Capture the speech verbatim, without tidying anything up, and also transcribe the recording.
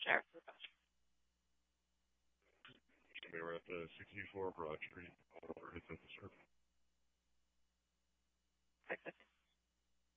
Sure. We were at the sixty-four Broad Street. It's at the surface.